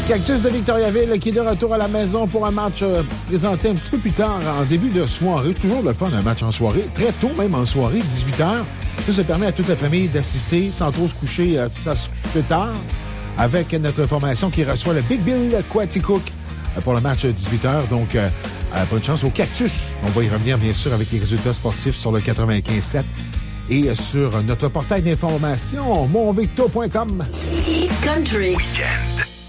Cactus de Victoriaville qui est de retour à la maison pour un match présenté un petit peu plus tard, en début de soirée. Toujours le fun, un match en soirée. Très tôt, même en soirée, 18h. Ça permet à toute la famille d'assister sans trop se coucher tard avec notre formation qui reçoit le Big Bill Quaticook pour le match 18h. Donc, bonne chance au Cactus. On va y revenir, bien sûr, avec les résultats sportifs sur le 95.7 et sur notre portail d'information, monvicto.com. Hit Country. Weekend.